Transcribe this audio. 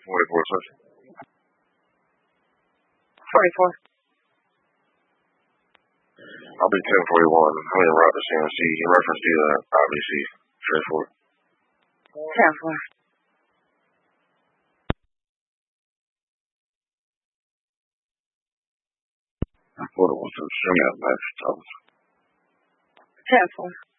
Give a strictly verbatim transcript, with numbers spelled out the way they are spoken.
forty-four social. forty-four. I'll be ten forty-one. I'm in route to C M C. In reference to the I B C. Straightforward. ten four. I thought it was a string out match. ten four.